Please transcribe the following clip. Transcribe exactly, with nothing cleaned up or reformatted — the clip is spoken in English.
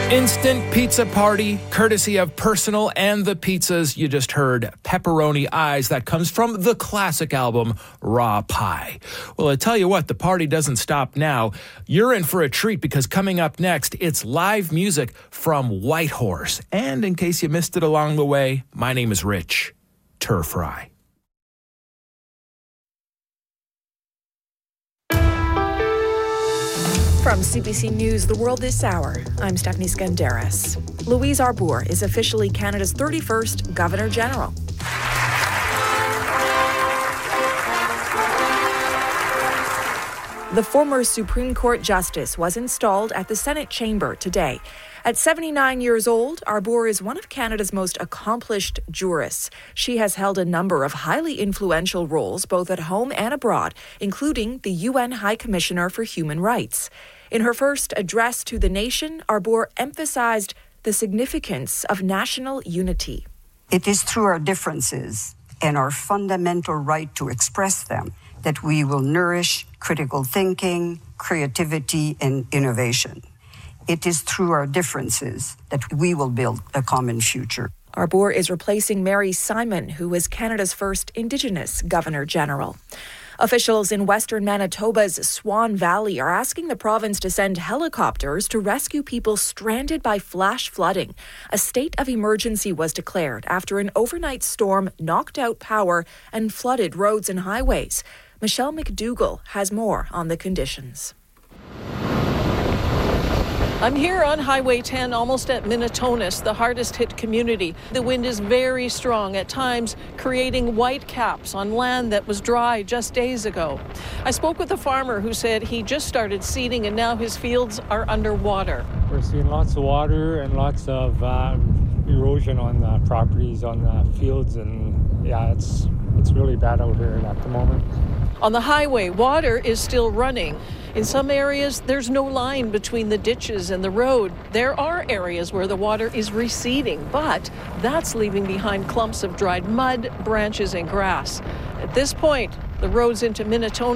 Instant Pizza Party, courtesy of Personal and the pizzas you just heard, Pepperoni Eyes. That comes from the classic album, Raw Pie. Well, I tell you what, the party doesn't stop now. You're in for a treat because coming up next, it's live music from Whitehorse. And in case you missed it along the way, my name is Rich Turfry. From C B C News, The World This Hour, I'm Stephanie Skandaris. Louise Arbour is officially Canada's thirty-first Governor-General. The former Supreme Court Justice was installed at the Senate chamber today. At seventy-nine years old, Arbour is one of Canada's most accomplished jurists. She has held a number of highly influential roles both at home and abroad, including the U N High Commissioner for Human Rights. In her first address to the nation, Arbour emphasized the significance of national unity. It is through our differences and our fundamental right to express them that we will nourish critical thinking, creativity, and innovation. It is through our differences that we will build a common future. Arbour is replacing Mary Simon, who was Canada's first Indigenous Governor-General. Officials in western Manitoba's Swan Valley are asking the province to send helicopters to rescue people stranded by flash flooding. A state of emergency was declared after an overnight storm knocked out power and flooded roads and highways. Michelle McDougall has more on the conditions. I'm here on Highway ten, almost at Minitonas, the hardest hit community. The wind is very strong, at times creating white caps on land that was dry just days ago. I spoke with a farmer who said he just started seeding and now his fields are underwater. We're seeing lots of water and lots of um, erosion on the properties, on the fields, and yeah, it's it's really bad out here at the moment. On the highway, water is still running. In some areas, there's no line between the ditches and the road. There are areas where the water is receding, but that's leaving behind clumps of dried mud, branches, and grass. At this point, the roads into Minitona